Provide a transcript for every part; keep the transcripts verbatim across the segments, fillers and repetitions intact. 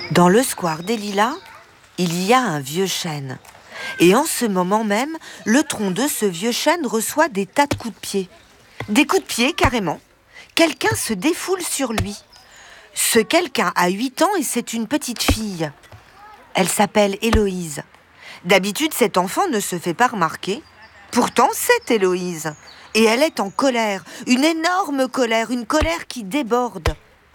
Dans le square des Lilas, il y a un vieux chêne. Et en ce moment même, le tronc de ce vieux chêne reçoit des tas de coups de pied. Des coups de pied, carrément. Quelqu'un se défoule sur lui. Ce quelqu'un a huit ans et c'est une petite fille. Elle s'appelle Héloïse. D'habitude, cet enfant ne se fait pas remarquer. Pourtant, c'est Héloïse. Et elle est en colère, une énorme colère, une colère qui déborde.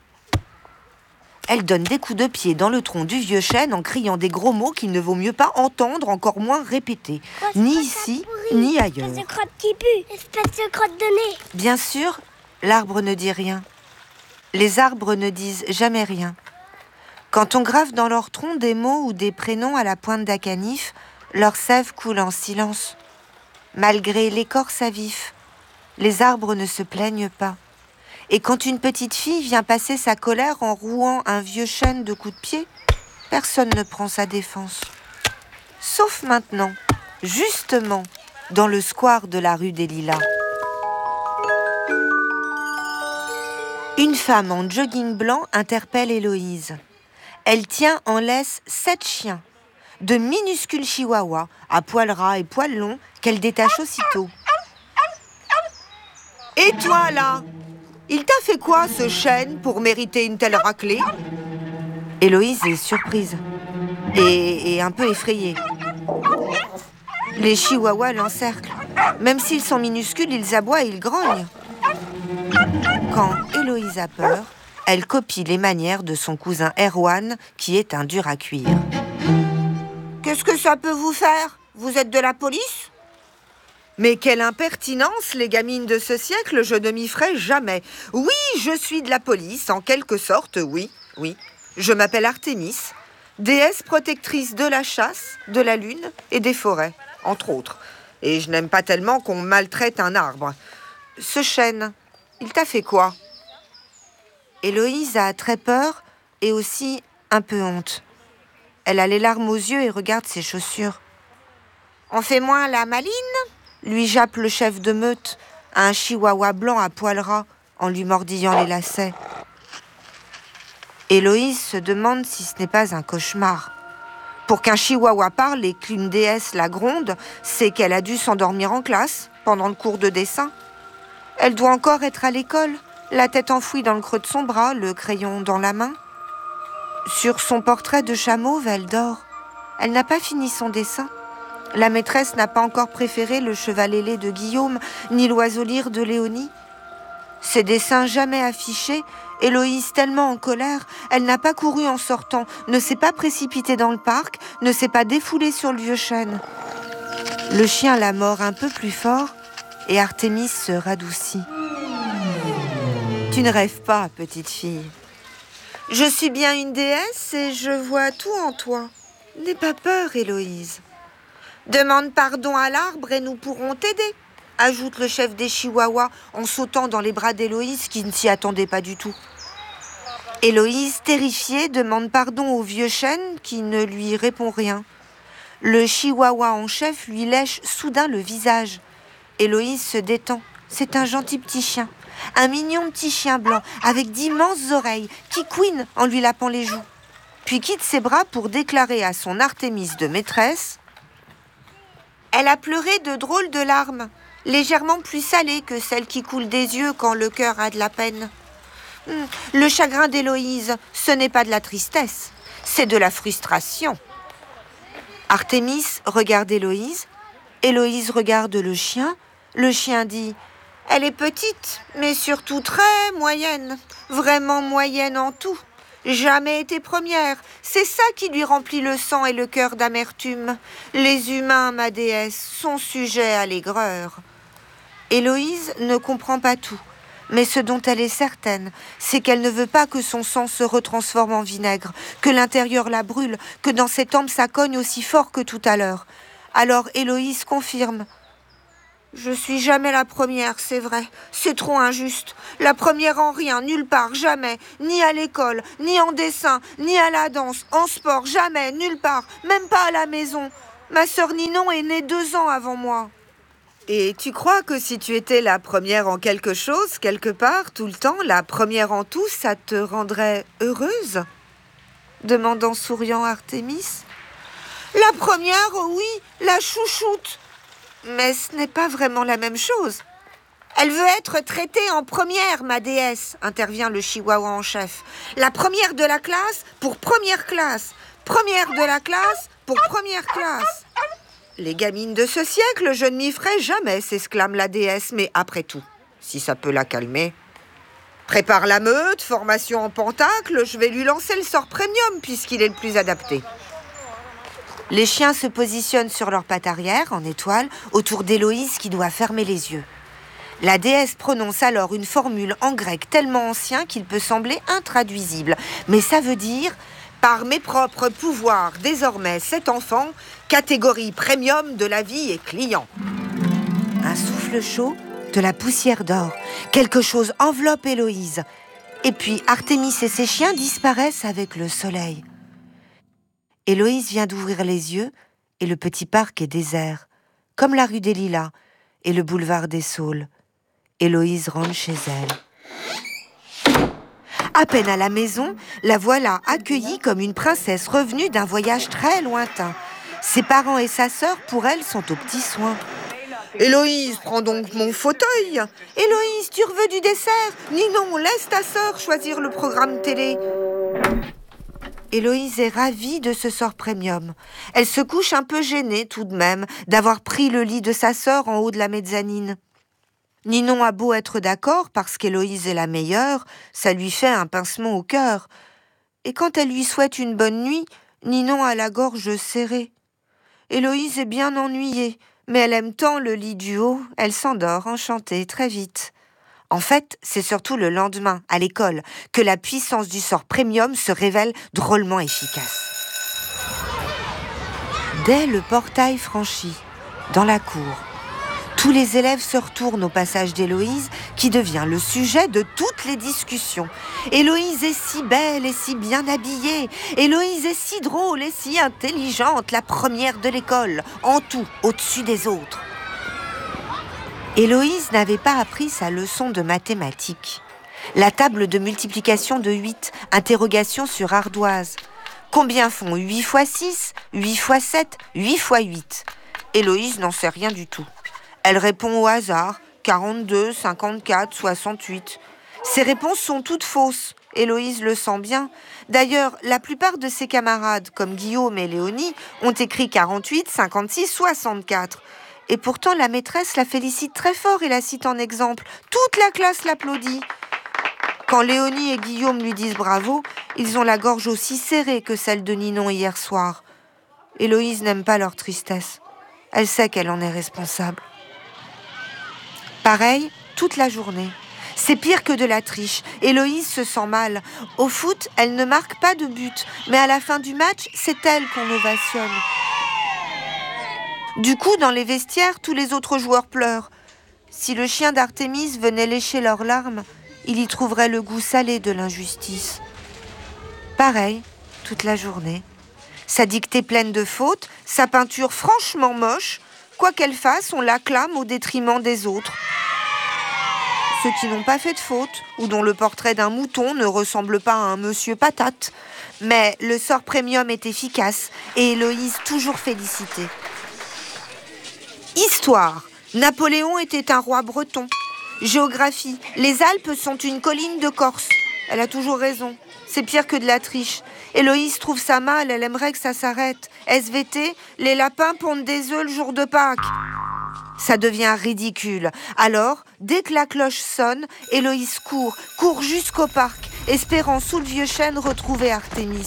Elle donne des coups de pied dans le tronc du vieux chêne en criant des gros mots qu'il ne vaut mieux pas entendre, encore moins répéter. Oh, ni ici, ni ailleurs. Espèce de crotte qui pue, espèce de crotte de nez. Bien sûr, l'arbre ne dit rien. Les arbres ne disent jamais rien. Quand on grave dans leur tronc des mots ou des prénoms à la pointe d'acanif, leur sève coule en silence. Malgré l'écorce à vif, les arbres ne se plaignent pas. Et quand une petite fille vient passer sa colère en rouant un vieux chêne de coups de pied, personne ne prend sa défense. Sauf maintenant, justement, dans le square de la rue des Lilas. Une femme en jogging blanc interpelle Héloïse. Elle tient en laisse sept chiens, de minuscules chihuahuas, à poils ras et poils longs, qu'elle détache aussitôt. « Et toi, là ? Il t'a fait quoi, ce chêne, pour mériter une telle raclée ?» Héloïse est surprise et, et un peu effrayée. Les chihuahuas l'encerclent. Même s'ils sont minuscules, ils aboient et ils grognent. Quand Héloïse a peur, elle copie les manières de son cousin Erwan, qui est un dur à cuire. « Qu'est-ce que ça peut vous faire ? Vous êtes de la police ? » Mais quelle impertinence, les gamines de ce siècle, je ne m'y ferai jamais. Oui, je suis de la police, en quelque sorte, oui, oui. Je m'appelle Artémis, déesse protectrice de la chasse, de la lune et des forêts, entre autres. Et je n'aime pas tellement qu'on maltraite un arbre. Ce chêne, il t'a fait quoi ? Héloïse a très peur et aussi un peu honte. Elle a les larmes aux yeux et regarde ses chaussures. « On fait moins la maline ?» lui jappe le chef de meute, un chihuahua blanc à poils ras, en lui mordillant les lacets. Héloïse se demande si ce n'est pas un cauchemar. Pour qu'un chihuahua parle et qu'une déesse la gronde, c'est qu'elle a dû s'endormir en classe, pendant le cours de dessin. Elle doit encore être à l'école, la tête enfouie dans le creux de son bras, le crayon dans la main. Sur son portrait de chat mauve, elle dort. Elle n'a pas fini son dessin. La maîtresse n'a pas encore préféré le cheval ailé de Guillaume, ni l'oiseau lyre de Léonie. Ces dessins jamais affichés, Héloïse tellement en colère, elle n'a pas couru en sortant, ne s'est pas précipitée dans le parc, ne s'est pas défoulée sur le vieux chêne. Le chien la mord un peu plus fort et Artémis se radoucit. « Tu ne rêves pas, petite fille. Je suis bien une déesse et je vois tout en toi. N'aie pas peur, Héloïse. Demande pardon à l'arbre et nous pourrons t'aider, ajoute le chef des chihuahuas en sautant dans les bras d'Héloïse qui ne s'y attendait pas du tout. Héloïse, terrifiée, demande pardon au vieux chêne qui ne lui répond rien. Le chihuahua en chef lui lèche soudain le visage. Héloïse se détend. C'est un gentil petit chien, un mignon petit chien blanc avec d'immenses oreilles qui couine en lui lapant les joues. Puis quitte ses bras pour déclarer à son Artémis de maîtresse: elle a pleuré de drôles de larmes, légèrement plus salées que celles qui coulent des yeux quand le cœur a de la peine. Le chagrin d'Héloïse, ce n'est pas de la tristesse, c'est de la frustration. Artémis regarde Héloïse, Héloïse regarde le chien, le chien dit: elle est petite, mais surtout très moyenne, vraiment moyenne en tout. Jamais été première, c'est ça qui lui remplit le sang et le cœur d'amertume. Les humains, ma déesse, sont sujets à l'aigreur. Héloïse ne comprend pas tout, mais ce dont elle est certaine, c'est qu'elle ne veut pas que son sang se retransforme en vinaigre, que l'intérieur la brûle, que dans ses tempes ça cogne aussi fort que tout à l'heure. Alors Héloïse confirme: je suis jamais la première, c'est vrai. C'est trop injuste. La première en rien, nulle part, jamais. Ni à l'école, ni en dessin, ni à la danse, en sport, jamais, nulle part. Même pas à la maison. Ma sœur Ninon est née deux ans avant moi. Et tu crois que si tu étais la première en quelque chose, quelque part, tout le temps, la première en tout, ça te rendrait heureuse ? demande en souriant Artémis. La première, oui, la chouchoute. Mais ce n'est pas vraiment la même chose. Elle veut être traitée en première, ma déesse, intervient le chihuahua en chef. La première de la classe pour première classe. Première de la classe pour première classe. Les gamines de ce siècle, je ne m'y ferai jamais, s'exclame la déesse, mais après tout, si ça peut la calmer. Prépare la meute, formation en pentacle, je vais lui lancer le sort premium puisqu'il est le plus adapté. Les chiens se positionnent sur leurs pattes arrière, en étoile, autour d'Héloïse qui doit fermer les yeux. La déesse prononce alors une formule en grec tellement ancien qu'il peut sembler intraduisible. Mais ça veut dire « Par mes propres pouvoirs, désormais cet enfant, catégorie premium de la vie et client. » Un souffle chaud, de la poussière d'or. Quelque chose enveloppe Héloïse. Et puis Artémis et ses chiens disparaissent avec le soleil. Héloïse vient d'ouvrir les yeux et le petit parc est désert, comme la rue des Lilas et le boulevard des Saules. Héloïse rentre chez elle. À peine à la maison, la voilà accueillie comme une princesse revenue d'un voyage très lointain. Ses parents et sa sœur, pour elle, sont aux petits soins. « Héloïse, prends donc mon fauteuil. Héloïse, tu veux du dessert? Ninon, laisse ta sœur choisir le programme télé. » Héloïse est ravie de ce sort premium. Elle se couche un peu gênée tout de même d'avoir pris le lit de sa sœur en haut de la mezzanine. Ninon a beau être d'accord parce qu'Héloïse est la meilleure, ça lui fait un pincement au cœur. Et quand elle lui souhaite une bonne nuit, Ninon a la gorge serrée. Héloïse est bien ennuyée, mais elle aime tant le lit du haut, elle s'endort enchantée très vite. En fait, c'est surtout le lendemain, à l'école, que la puissance du sort premium se révèle drôlement efficace. Dès le portail franchi, dans la cour, tous les élèves se retournent au passage d'Héloïse, qui devient le sujet de toutes les discussions. Héloïse est si belle et si bien habillée. Héloïse est si drôle et si intelligente, la première de l'école, en tout, au-dessus des autres. Héloïse n'avait pas appris sa leçon de mathématiques. La table de multiplication de huit, interrogation sur ardoise. Combien font huit fois six, huit fois sept, huit fois huit? Héloïse n'en sait rien du tout. Elle répond au hasard, quarante-deux, cinquante-quatre, soixante-huit. Ses réponses sont toutes fausses. Héloïse le sent bien. D'ailleurs, la plupart de ses camarades, comme Guillaume et Léonie, ont écrit quarante-huit, cinquante-six, soixante-quatre. Et pourtant, la maîtresse la félicite très fort et la cite en exemple. Toute la classe l'applaudit. Quand Léonie et Guillaume lui disent bravo, ils ont la gorge aussi serrée que celle de Ninon hier soir. Héloïse n'aime pas leur tristesse. Elle sait qu'elle en est responsable. Pareil, toute la journée. C'est pire que de la triche. Héloïse se sent mal. Au foot, elle ne marque pas de but, mais à la fin du match, c'est elle qu'on ovationne. Du coup, dans les vestiaires, tous les autres joueurs pleurent. Si le chien d'Artémis venait lécher leurs larmes, il y trouverait le goût salé de l'injustice. Pareil, toute la journée. Sa dictée pleine de fautes, sa peinture franchement moche, quoi qu'elle fasse, on l'acclame au détriment des autres. Ceux qui n'ont pas fait de faute, ou dont le portrait d'un mouton ne ressemble pas à un monsieur patate. Mais le sort premium est efficace, et Héloïse toujours félicitée. Histoire. Napoléon était un roi breton. Géographie. Les Alpes sont une colline de Corse. Elle a toujours raison. C'est pire que de la triche. Héloïse trouve ça mal, elle aimerait que ça s'arrête. S V T, les lapins pondent des œufs le jour de Pâques. Ça devient ridicule. Alors, dès que la cloche sonne, Héloïse court, court jusqu'au parc, espérant sous le vieux chêne retrouver Artémis.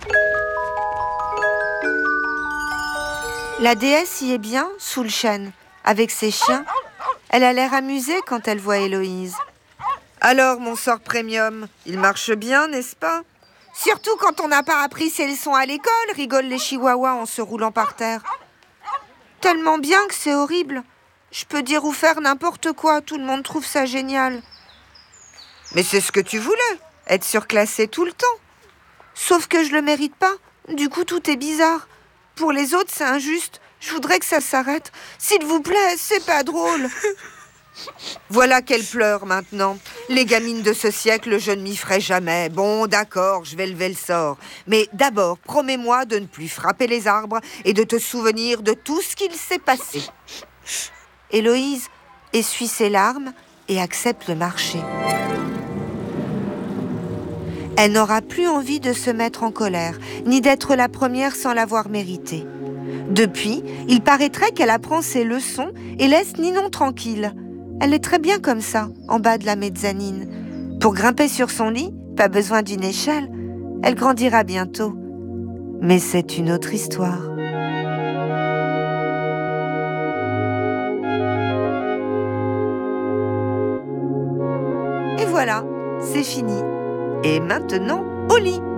La déesse y est bien, sous le chêne, avec ses chiens. Elle a l'air amusée quand elle voit Héloïse. « Alors, mon sort premium, il marche bien, n'est-ce pas ?» « Surtout quand on n'a pas appris ses leçons à l'école, rigolent les chihuahuas en se roulant par terre. « Tellement bien que c'est horrible. Je peux dire ou faire n'importe quoi, tout le monde trouve ça génial. »« Mais c'est ce que tu voulais, être surclassée tout le temps. Sauf que je le mérite pas, du coup tout est bizarre. Pour les autres, c'est injuste. Je voudrais que ça s'arrête. S'il vous plaît, c'est pas drôle. » Voilà qu'elle pleure maintenant. Les gamines de ce siècle, je ne m'y ferai jamais. Bon, d'accord, je vais lever le sort. Mais d'abord, promets-moi de ne plus frapper les arbres et de te souvenir de tout ce qu'il s'est passé. Héloïse essuie ses larmes et accepte le marché. Elle n'aura plus envie de se mettre en colère, ni d'être la première sans l'avoir mérité. Depuis, il paraîtrait qu'elle apprend ses leçons et laisse Ninon tranquille. Elle est très bien comme ça, en bas de la mezzanine. Pour grimper sur son lit, pas besoin d'une échelle. Elle grandira bientôt. Mais c'est une autre histoire. Et voilà, c'est fini. Et maintenant, au lit!